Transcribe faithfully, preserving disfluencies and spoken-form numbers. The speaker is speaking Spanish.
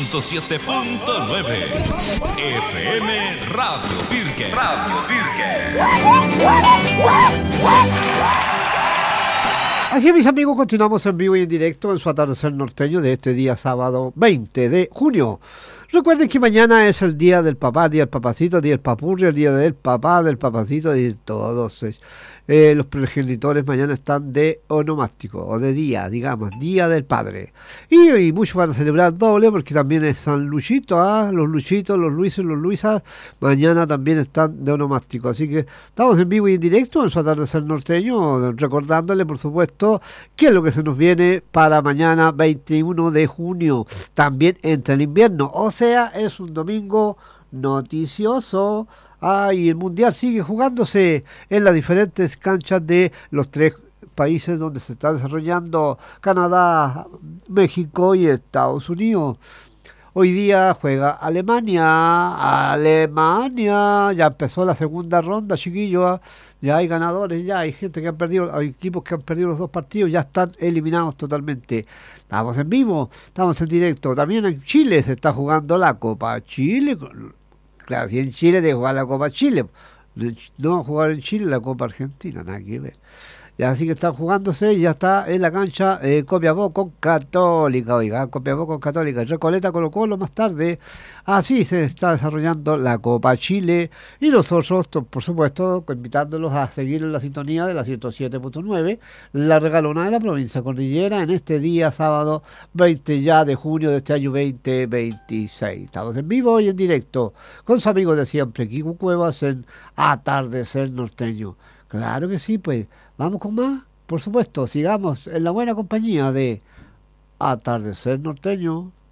ciento siete punto nueve F M Radio Pirque. Radio Pirque. Así es, mis amigos, continuamos en vivo y en directo en su atardecer norteño de este día sábado veinte de junio. Recuerden que mañana es el día del papá, día del papacito, día del papurri, el día del papá, del papacito y de todos. Eh, los progenitores mañana están de onomástico, o de día, digamos, día del padre. Y, y muchos van a celebrar doble porque también es San Luchito, ¿ah? Los Luchitos, los Luisos y los Luisas, mañana también están de onomástico. Así que estamos en vivo y en directo en su atardecer norteño, recordándole, por supuesto, qué es lo que se nos viene para mañana veintiuno de junio. También entra el invierno, o sea, es un domingo noticioso. Ah, y el Mundial sigue jugándose en las diferentes canchas de los tres países donde se está desarrollando: Canadá, México y Estados Unidos. Hoy día juega Alemania, Alemania, ya empezó la segunda ronda, chiquillos, ya hay ganadores, ya hay gente que han perdido, hay equipos que han perdido los dos partidos, ya están eliminados totalmente. Estamos en vivo, estamos en directo. También en Chile se está jugando la Copa Chile. Claro, si en Chile te jugar la Copa Chile, no van a jugar en Chile la Copa Argentina, nada que ver. Y así que están jugándose, ya está en la cancha eh, Copiapó con Católica, oiga, Copiapó con Católica, Recoleta Colo Colo más tarde. Así se está desarrollando la Copa Chile y nosotros, por supuesto, invitándolos a seguir en la sintonía de la ciento siete punto nueve, la regalona de la provincia Cordillera, en este día sábado veinte ya de junio de este año veinte veintiséis. Estamos en vivo y en directo con su amigo de siempre, Kiko Cuevas, en Atardecer Norteño. Claro que sí, pues vamos con más, por supuesto, sigamos en la buena compañía de Atardecer Norteño.